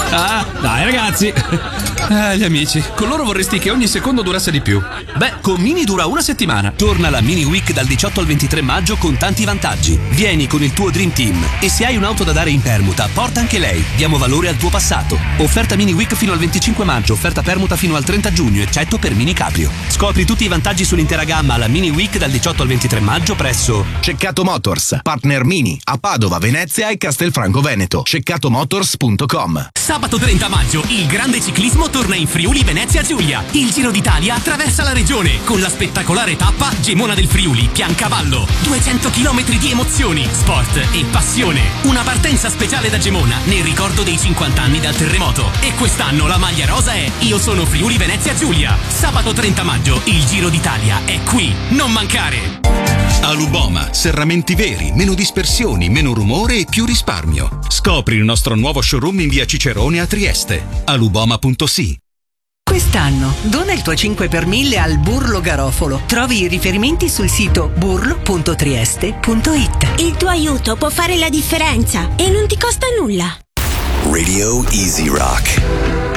Ah, dai ragazzi. Gli amici, con loro vorresti che ogni secondo durasse di più. Beh, con Mini dura una settimana. Torna la Mini Week dal 18 al 23 maggio con tanti vantaggi. Vieni con il tuo Dream Team e se hai un'auto da dare in permuta, porta anche lei. Diamo valore al tuo passato. Offerta Mini Week fino al 25 maggio, offerta permuta fino al 30 giugno, eccetto per Mini Caprio. Scopri tutti i vantaggi sull'intera gamma alla Mini Week dal 18 al 23 maggio presso Ceccato Motors, partner Mini a Padova, Venezia e Castelfranco Veneto. CeccatoMotors.com. Sabato 30 maggio il grande ciclismo torna in Friuli Venezia Giulia. Il Giro d'Italia attraversa la regione con la spettacolare tappa Gemona del Friuli Piancavallo. 200 km di emozioni, sport e passione. Una partenza speciale da Gemona nel ricordo dei 50 anni dal terremoto. E quest'anno la maglia rosa è Io sono Friuli Venezia Giulia. Sabato 30 maggio il Giro d'Italia è qui. Non mancare! Aluboma, serramenti veri, meno dispersioni, meno rumore e più risparmio. Scopri il nostro nuovo showroom in via Cicerone a Trieste. aluboma.si. Quest'anno dona il tuo 5 per 1000 al Burlo Garofolo. Trovi i riferimenti sul sito burlo.trieste.it. Il tuo aiuto può fare la differenza e non ti costa nulla. Radio Easy Rock.